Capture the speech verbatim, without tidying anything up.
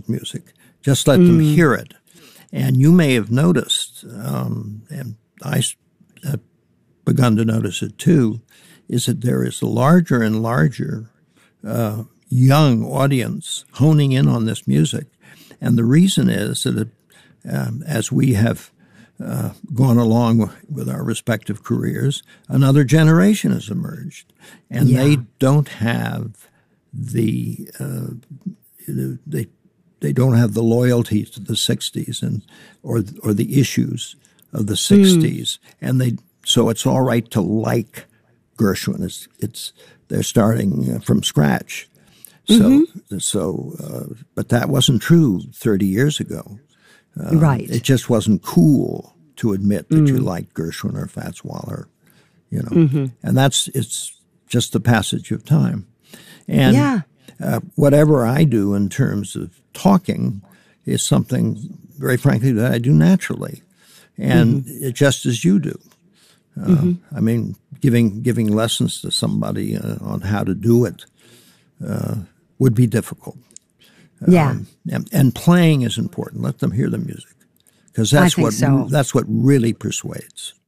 old music. Just let mm. them hear it. And you may have noticed, um, and I have begun to notice it too, is that there is a larger and larger uh, young audience honing in on this music. And the reason is that it, um, as we have uh, gone along with our respective careers, another generation has emerged. And yeah. they don't have the uh, they they don't have the loyalty to the sixties and or or the issues of the sixties, mm. and they so it's all right to like Gershwin. It's it's they're starting from scratch. So mm-hmm. so, uh, but that wasn't true thirty years ago. Uh, right. It just wasn't cool to admit that mm. you liked Gershwin or Fats Waller, you know. Mm-hmm. And that's it's just the passage of time. And yeah. uh, whatever I do in terms of talking is something, very frankly, that I do naturally, and mm-hmm. it, just as you do. Uh, mm-hmm. I mean, giving giving lessons to somebody uh, on how to do it uh, would be difficult. Yeah, um, and, and playing is important. Let them hear the music, because that's what so. that's what really persuades.